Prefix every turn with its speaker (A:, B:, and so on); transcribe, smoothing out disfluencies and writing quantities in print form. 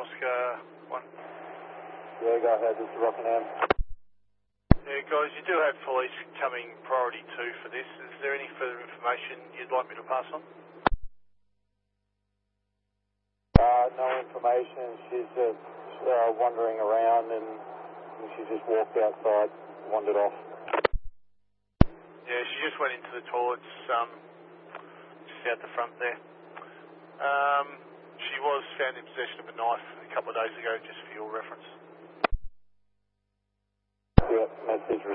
A: Oscar 1.
B: Yeah, go ahead. This is Rockingham.
A: Yeah, guys, you do have police coming priority 2 for this. Is there any further information you'd like me to pass on?
B: No information. She's just wandering around and she just walked outside, wandered off.
A: Yeah, she just went into the toilets, just out the front there. She was found in possession of a knife a couple of days ago, just for your reference.
B: Yeah, message